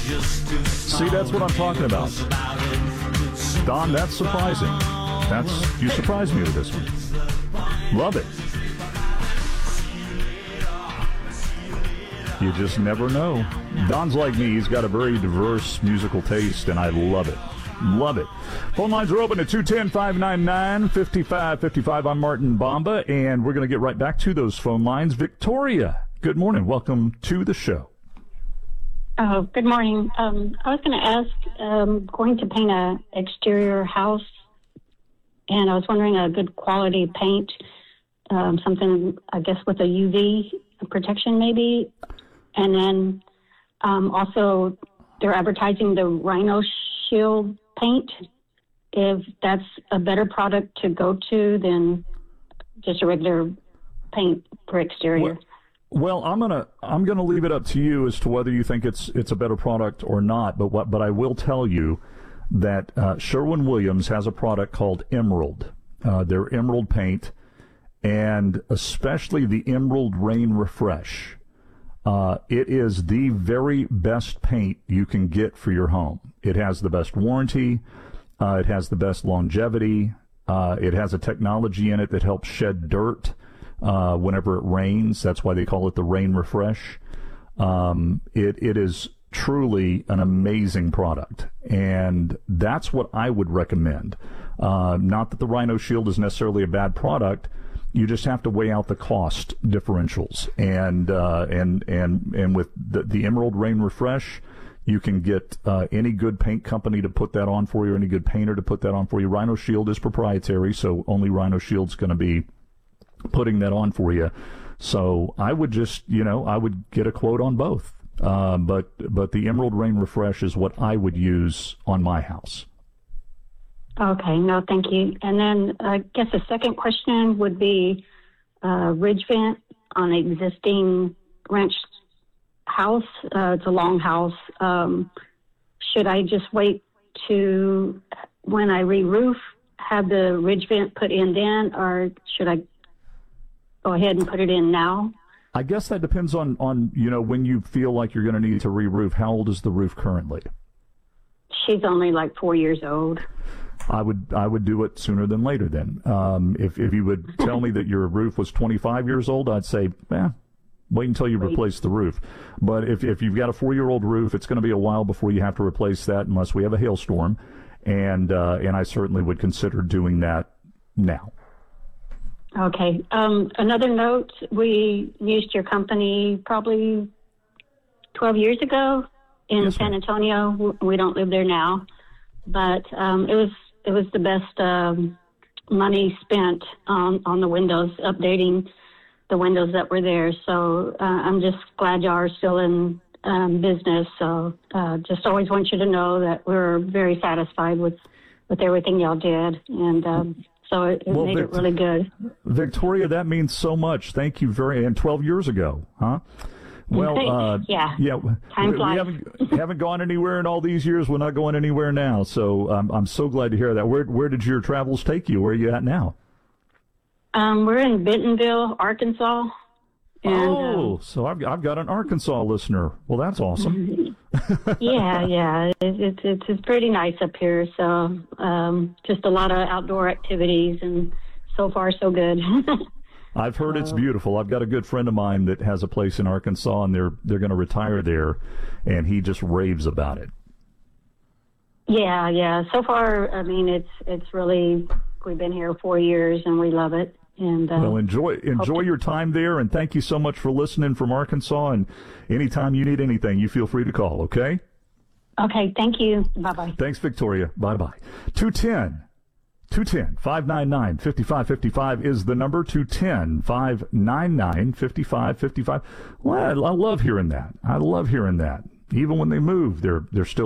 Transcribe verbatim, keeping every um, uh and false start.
See, that's what I'm talking about. Don, that's surprising. That's you surprised me with this one. Love it. You just never know. Don's like me. He's got a very diverse musical taste, and I love it. Love it. Phone lines are open at two one zero, five nine nine, five five five five. I'm Martin Bomba, and we're going to get right back to those phone lines. Victoria, good morning. Welcome to the show. Oh, good morning. Um, I was going to ask, um, going to paint a exterior house, and I was wondering a good quality paint, um, something, I guess, with a U V protection maybe. And then um, also they're advertising the Rhino Shield paint, if that's a better product to go to than just a regular paint for exterior. Well, well, I'm gonna I'm gonna leave it up to you as to whether you think it's it's a better product or not. But what but I will tell you that uh, Sherwin-Williams has a product called Emerald. Uh, their Emerald paint, and especially the Emerald Rain Refresh. Uh, it is the very best paint you can get for your home. It has the best warranty. Uh, it has the best longevity. Uh, it has a technology in it that helps shed dirt uh, whenever it rains. That's why they call it the Rain Refresh. Um, it it is truly an amazing product, and that's what I would recommend. Uh, not that the Rhino Shield is necessarily a bad product. You just have to weigh out the cost differentials, and uh, and and and with the, the Emerald Rain Refresh, you can get uh, any good paint company to put that on for you, any good painter to put that on for you. Rhino Shield is proprietary, so only Rhino Shield's going to be putting that on for you. So I would just, you know, I would get a quote on both, uh, but but the Emerald Rain Refresh is what I would use on my house. Okay, no, thank you. And then I guess the second question would be uh, ridge vent on an existing ranch house. Uh, it's a long house. Um, should I just wait to, when I re-roof, have the ridge vent put in then, or should I go ahead and put it in now? I guess that depends on, on you know, when you feel like you're going to need to re-roof. How old is the roof currently? She's only like four years old. I would I would do it sooner than later then. Um, if if you would tell me that your roof was twenty-five years old, I'd say, eh, wait until you replace the roof. But if if you've got a four-year-old roof, it's going to be a while before you have to replace that unless we have a hailstorm. And uh, and I certainly would consider doing that now. Okay. Um, another note, we used your company probably twelve years ago in Yes, San ma'am. Antonio. We don't live there now. But um, it was it was the best um, money spent on, on the windows, updating the windows that were there. So uh, I'm just glad y'all are still in um, business. So uh, just always want you to know that we're very satisfied with, with everything y'all did. And um, so it, it Well, made Vic- it really good. Victoria, that means so much. Thank you very and twelve years ago, huh? Well, uh, yeah. yeah, Time we, we flies. haven't haven't gone anywhere in all these years. We're not going anywhere now. So um, I'm so glad to hear that. Where where did your travels take you? Where are you at now? Um, we're in Bentonville, Arkansas. And, oh, um, so I've I've got an Arkansas listener. Well, that's awesome. yeah, yeah, it, it's it's it's pretty nice up here. So um, just a lot of outdoor activities, and so far so good. I've heard it's beautiful. I've got a good friend of mine that has a place in Arkansas, and they're they're going to retire there, and he just raves about it. Yeah, yeah. So far, I mean, it's it's really, we've been here four years, and we love it. And uh, Well, enjoy enjoy your time there, and thank you so much for listening from Arkansas. And anytime you need anything, you feel free to call. Okay. Okay. Thank you. Bye bye. Thanks, Victoria. Bye bye. two ten two ten, five nine nine, five five five five is the number. two ten, five nine nine, five five five five. Well, I love hearing that. I love hearing that. Even when they move, they're they're still